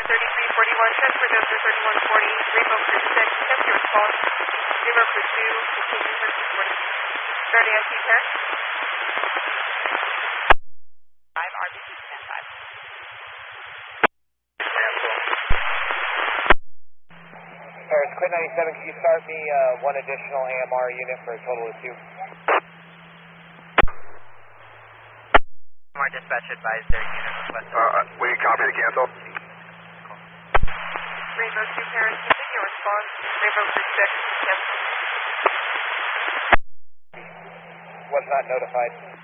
3341, transfer Dozer 3140, Rainbow Crew 6, attempt to response, Rainbow Crew 2, continue Mercy 40. Starting IQ pair. 5 RBC standby. Paris, Quit 97, can you start me one additional AMR unit for a total of 2? AMR dispatch advised their unit requested. We copy the cancel. Rainbow 2 Paris, continue response, Rainbow Crew 6, cancel. Was not notified.